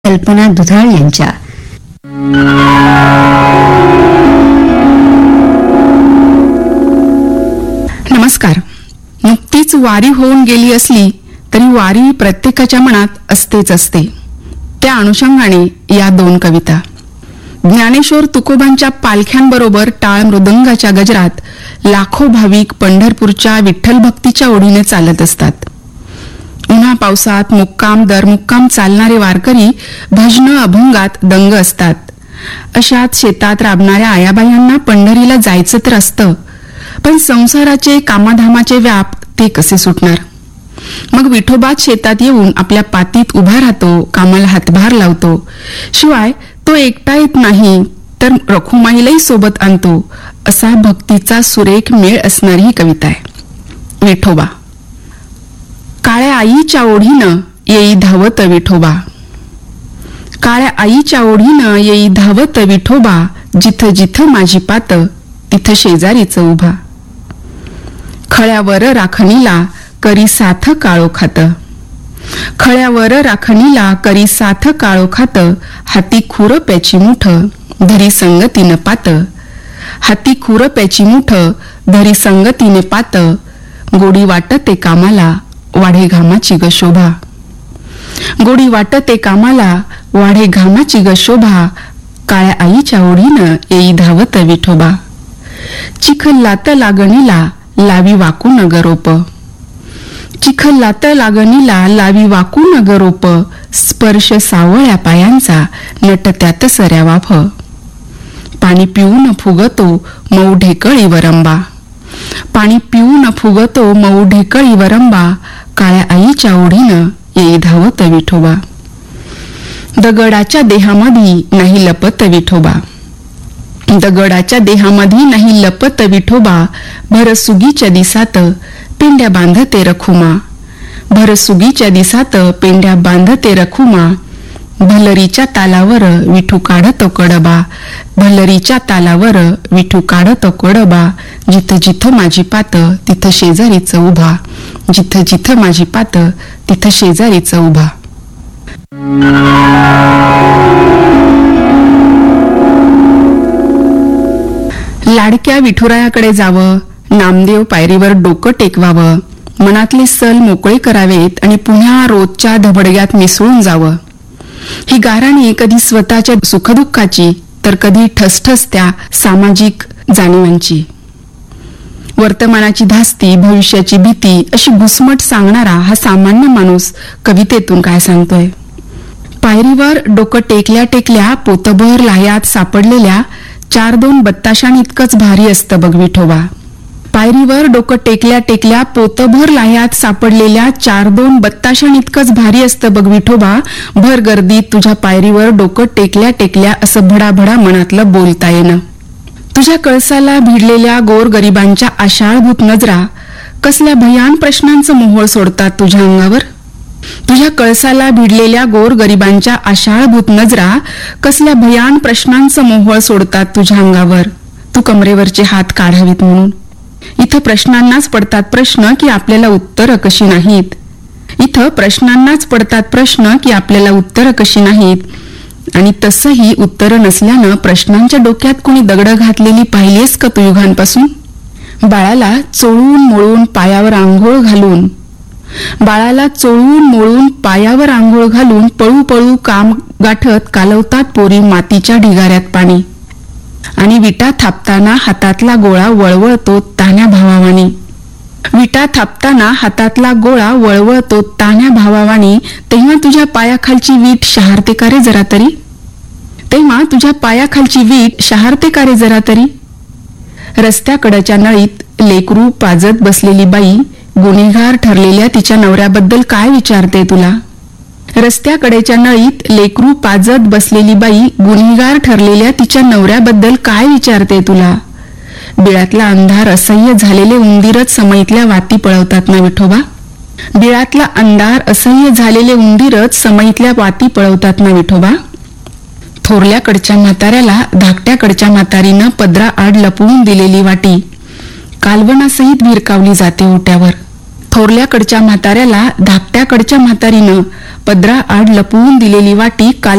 कल्पना दुधाळ यांच्या. नमस्कार. नुकतीच वारी होऊन गेली असली तरी वारी प्रत्येकाच्या मनात असतेच असते. त्या अनुषंगाने या दोन कविता. ज्ञानेश्वर तुकोबांच्या पालख्यांबरोबर टाळ मृदंगाच्या गजरात लाखो भाविक पंढरपूरच्या विठ्ठल भक्तीच्या ओढीने चालत असतात. उन्हा पावसात मुक्काम दर मुक्काम चालणारे वारकरी भजन अभंगात दंग असतात. अशात शेतात राबणाऱ्या आयाबायांना पंढरीला जायचं तर असतं, पण संसाराचे कामाधामाचे व्याप ते कसे सुटणार. मग विठोबात शेतात येऊन आपल्या पातीत उभा राहतो, कामाला हातभार लावतो. शिवाय तो एकटा येत नाही तर रखुमाईलाही सोबत आणतो. असा भक्तीचा सुरेख मेळ असणारी ही कविता आहे. विठोबा. काळ्या आईच्या ओढीनं येई धावत विठोबा, काळ्या आईच्या ओढीनं येई धावत विठोबा, जिथं जिथं माझी पात तिथं शेजारीच उभा. खळ्यावर राखणीला करी साथ काळो खात, खळ्यावर राखणीला करी साथ काळो खात, हाती खुर प्याची मुठ धरी संगतीनं पात, हाती खुर प्याची मुठ धरी संगतीने पात, गोडी वाटते कामाला वाढे घामाची ग शोभा, गोडी वाटते कामाला वाढे घामाची ग शोभा, काळ्या आईच्या ओढीनं येई धावत विठोबा. चिखलात लागणीला लावी वाकून गरोप, चिखलात लागणीला लावी वाकून गरोप, स्पर्श सावळ्या पायांचा नटत्यात सर्या वाफ, पाणी पिऊन फुगतो मऊ ढेकळी वरंबा, पाणी पिऊन फुगतो मऊ ढेकळी वरंबा, काळ्या आईच्या ओढीनं येई धावत विठोबा. दगडाच्या देहामध्ये नाही लपत विठोबा, दगडाच्या देहामध्ये नाही लपत विठोबा, भरसुगीच्या दिसात पेंड्या बांधते रखुमा, भरसुगीच्या दिसात पेंड्या बांधते रखुमा, भलरीच्या तालावर विठू काढतो कडबा, भलरीच्या तालावर विठू काढतो कडबा, जिथं जिथं माझी पात तिथं शेजारीच उभा, जिथं जिथं माझी पात तिथं शेजारीच उभा. लाडक्या विठुरायाकडे जावं, नामदेव पायरीवर डोकं टेकवावं, मनातले सल मोकळे करावेत आणि पुन्हा रोजच्या धबडग्यात मिसळून जावं. ही गाराणी कधी स्वतःच्या सुखदुःखाची तर कधी ठसठसत्या सामाजिक जाणीवांची. वर्तमानाची धास्ती, भविष्याची भीती अशी घुसमट सांगणारा हा सामान्य माणूस कवितेतून काय सांगतोय. पायरीवर डोकं टेकल्या टेकल्या पोतभर लाह्यात सापडलेल्या 4-2 बत्ताशांइतकंच भारी असतं बघ विठोबा. पायरीवर डोकं टेकल्या टेकल्या पोतभर लाह्यात सापडलेल्या 4-2 बत्ताशांइतकंच भारी असतं बघ विठोबा, भर गर्दीत तुझ्या पायरीवर डोकं टेकल्या टेकल्या असं भडाभडा मनातलं बोलता येणं. तुझ्या कळसाला भिडलेल्या गोरगरिबांच्या आशाळभूत नजरा कसल्या भयान प्रश्नांचं मोहोळ सोडतात तुझ्या अंगावर. तुझ्या कळसाला भिडलेल्या गोरगरिबांच्या आशाळभूत नजरा कसल्या भयान प्रश्नांचं मोहोळ सोडतात तुझ्या अंगावर. तू कमरेवरचे हात काढावीत म्हणून. इथं प्रश्नांनाच पडतात प्रश्न की आपल्याला उत्तरं कशी नाहीत. इथं प्रश्नांनाच पडतात प्रश्न की आपल्याला उत्तरं कशी नाहीत. आणि तसंही उत्तरं नसल्यानं प्रश्नांच्या डोक्यात कोणी दगडं घातलेली पाहिलीस का तू युगांपासून. बाळाला चोळून मोळून पायावर आंघोळ घालून, बाळाला चोळून मोळून पायावर आंघोळ घालून पळू पळू काम गाठत कालवतात पोरी मातीच्या ढिगाऱ्यात पाणी. आणि विटा थापताना हातातला गोळा वळवळतो तान्या भावावानी, विटा थापताना हातातला गोळा वळवळतो तान्या भावावानी. तेव्हा तुझ्या पायाखालची वीट शहारते का रे जरा तरी, तेव्हा तुझ्या पायाखालची वीट शहारते का रे जरा तरी. रस्त्याकडच्या नळीत लेकरू पाजत बसलेली बाई गुन्हेगार ठरलेल्या तिच्या नवऱ्याबद्दल काय विचारते तुला. रस्त्याकडेच्या नळीत लेकरू पाजत बसलेली बाई गुन्हेगार ठरलेल्या तिच्या नवऱ्याबद्दल काय विचारते तुला. बिळातला अंधार असह्य झालेले उंदीरच समईतल्या वाती पळवतात ना विठोबा. बिळातला अंधार असह्य झालेले उंदीरच समईतल्या वाती पळवतात ना विठोबा. थोरल्याकडच्या म्हाताऱ्याला धाकट्याकडच्या म्हातारीनं पदरा आड लपवून दिलेली वाटी कालवणासहित भिरकावली जाते ओट्यावर. थोरल्याकडच्या म्हाताऱ्याला धाकट्याकडच्या म्हातारीनं पदरा आड लपवून दिलेली वाटी काल